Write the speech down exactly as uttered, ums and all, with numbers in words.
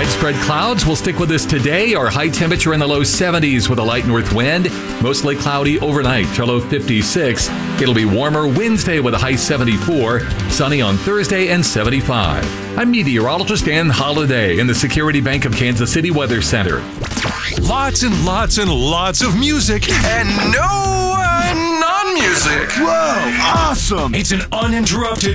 Widespread clouds will stick with us today. Our high temperature in the low seventies with a light north wind. Mostly cloudy overnight, to low fifty-six. It'll be warmer Wednesday with a high seventy-four. Sunny on Thursday and seventy-five. I'm meteorologist Ann Holiday in the Security Bank of Kansas City Weather Center. Lots and lots and lots of music and no uh, non-music. Whoa, awesome! It's an uninterrupted